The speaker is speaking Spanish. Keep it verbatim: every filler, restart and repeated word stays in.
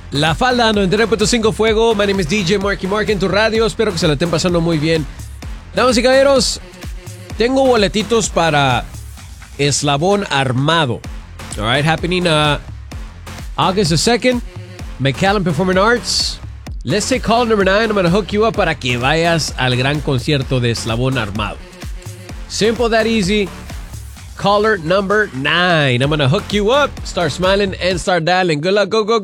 La Falda noventa y nueve punto cinco Fuego. My name is D J Marky Mark en tu radio. Espero que se la estén pasando muy bien. Damas y caballeros, tengo boletitos para Eslabón Armado. Alright, happening uh, August the second. McAllen Performing Arts. Let's say call number nine. I'm gonna hook you up para que vayas al gran concierto de Eslabón Armado. Simple, that easy. Caller number nine. I'm gonna hook you up. Start smiling and start dialing. Good luck. Go, go, go.